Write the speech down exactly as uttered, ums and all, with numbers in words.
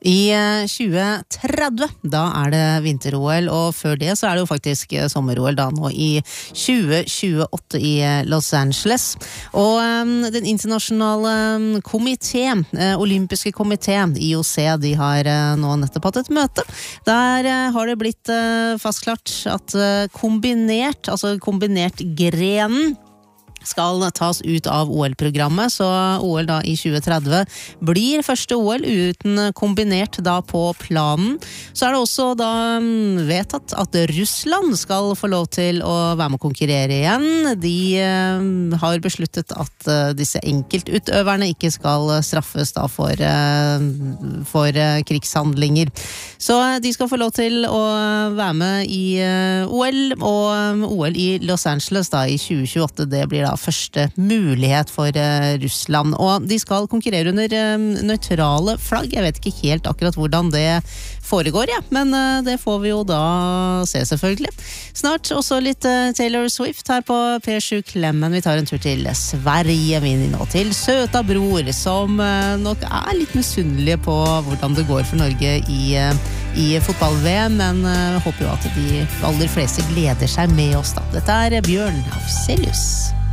I tjue tretti, da er det vinter-O L, og før det så er det jo faktisk sommer-O L da nå i tjue tjueåtte i Los Angeles. Og um, den internasjonale komité, uh, olympiske komité, I O C, de har uh, nå nettopp hatt et møte. Der uh, har det blitt uh, fastklart at uh, kombinert, altså kombinert grenen, skal tas ut av O L-programmet, så O L da i tjue tretti blir første O L uten kombinert da på planen. Så er det også da vedtatt at Russland skal få lov til å være med å konkurrere igjen. De uh, har besluttet at uh, disse enkeltutøverne ikke skal straffes da for, uh, for uh, krigshandlinger. Så de skal få lov til å være med i uh, O L, og um, O L i Los Angeles da i tjue tjueåtte, det blir da første mulighet for uh, Russland, og de skal konkurrere under uh, nøytrale flagg. Jeg vet ikke helt akkurat hvordan det foregår, ja, men uh, det får vi jo da se selvfølgelig. Snart også litt uh, Taylor Swift her på P sju Klemmen. Vi tar en tur til Sverige, vi nå til søta bror, som uh, nok er litt misunnelige på hvordan det går for Norge i, uh, i fotball-V M, men uh, håper jo at de aller fleste gleder seg med oss da. Dette er Bjørn Afzelius.